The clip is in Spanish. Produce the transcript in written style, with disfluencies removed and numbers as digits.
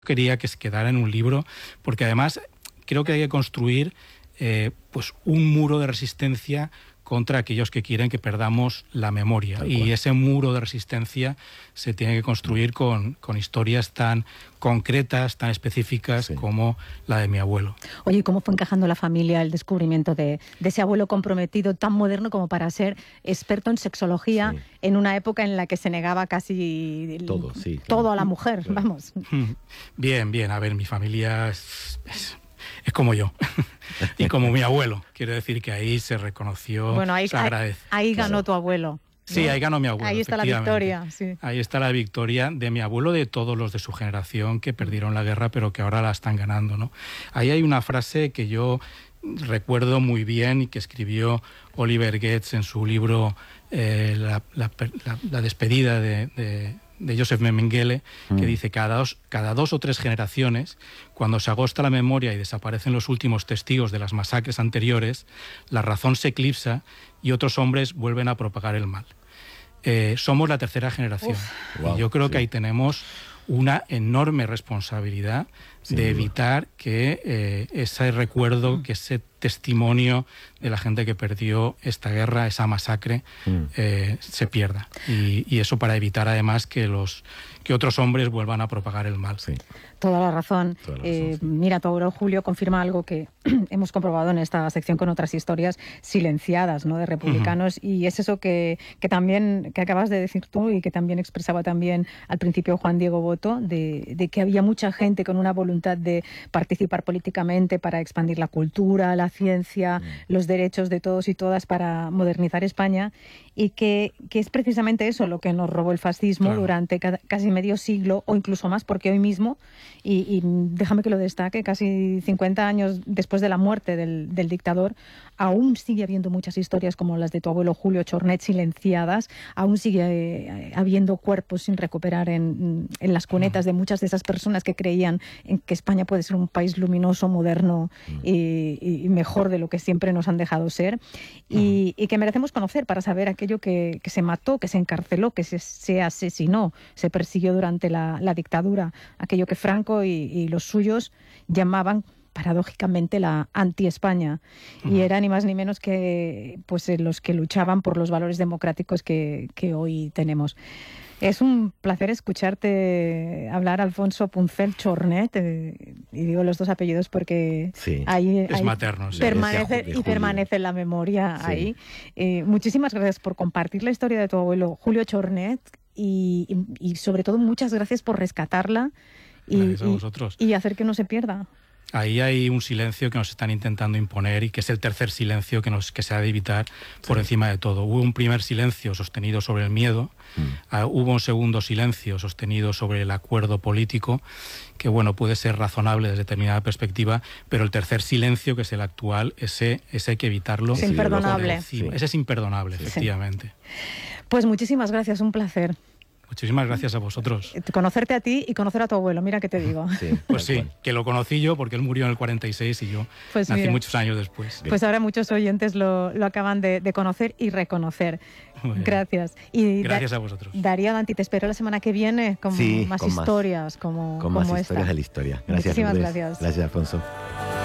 quería que se quedara en un libro, porque además creo que hay que construir pues un muro de resistencia contra aquellos que quieren que perdamos la memoria. Y ese muro de resistencia se tiene que construir con historias tan concretas, tan específicas como la de mi abuelo. Oye, ¿y cómo fue encajando la familia el descubrimiento de ese abuelo comprometido tan moderno como para ser experto en sexología en una época en la que se negaba casi todo a la mujer? Vamos. Bien, bien. A ver, mi familia es como yo y como mi abuelo. Quiero decir que ahí se reconoció, se agradece. Ahí ganó tu abuelo. Sí, ahí ganó mi abuelo. Ahí está la victoria. Sí. Ahí está la victoria de mi abuelo, de todos los de su generación que perdieron la guerra, pero que ahora la están ganando, ¿no? Ahí hay una frase que yo recuerdo muy bien y que escribió Oliver Goetz en su libro La despedida de Joseph Mengele, que dice cada dos o tres generaciones, cuando se agosta la memoria y desaparecen los últimos testigos de las masacres anteriores, la razón se eclipsa y otros hombres vuelven a propagar el mal. Somos la tercera generación. Y yo creo que ahí tenemos una enorme responsabilidad de evitar que ese recuerdo, que ese testimonio de la gente que perdió esta guerra, esa masacre, se pierda. Y eso para evitar además que otros hombres vuelvan a propagar el mal. Sí. Toda la razón. Mira, tu abuelo Julio confirma algo que hemos comprobado en esta sección con otras historias silenciadas, ¿no?, de republicanos, y es eso que también que acabas de decir tú y que también expresaba también al principio Juan Diego Boto, de que había mucha gente con una voluntad de participar políticamente para expandir la cultura, la ciencia, los derechos de todos y todas para modernizar España, y que es precisamente eso lo que nos robó el fascismo durante casi medio siglo o incluso más, porque hoy mismo, y déjame que lo destaque, casi 50 años después de la muerte del dictador, aún sigue habiendo muchas historias como las de tu abuelo Julio Chornet silenciadas, aún sigue habiendo cuerpos sin recuperar en las cunetas de muchas de esas personas que creían en que España puede ser un país luminoso, moderno y mejor de lo que siempre nos han dejado ser, y que merecemos conocer para saber aquello que se mató, que se encarceló, que se asesinó, se persiguió durante la dictadura, aquello que Franco y los suyos llamaban paradójicamente la anti-España, y era ni más ni menos que pues los que luchaban por los valores democráticos que hoy tenemos. Es un placer escucharte hablar, Alfonso Puncel Chornet, y digo los dos apellidos porque ahí es materno, permanece en la memoria ahí. Muchísimas gracias por compartir la historia de tu abuelo Julio Chornet y sobre todo muchas gracias por rescatarla y hacer que no se pierda. Ahí hay un silencio que nos están intentando imponer y que es el tercer silencio que se ha de evitar por encima de todo. Hubo un primer silencio sostenido sobre el miedo, hubo un segundo silencio sostenido sobre el acuerdo político, que bueno, puede ser razonable desde determinada perspectiva, pero el tercer silencio, que es el actual, ese hay que evitarlo. Es imperdonable. Ese es imperdonable, efectivamente. Pues muchísimas gracias, un placer. Muchísimas gracias a vosotros. Conocerte a ti y conocer a tu abuelo, mira qué te digo. Pues sí, que lo conocí yo porque él murió en el 46 y yo nací muchos años después. Pues ahora muchos oyentes lo acaban de conocer y reconocer. Gracias. Y gracias a vosotros. Darío Danti, te espero la semana que viene con más historias como historias esta. de la historia. Gracias, Muchísimas Lourdes. gracias. Gracias, Alfonso.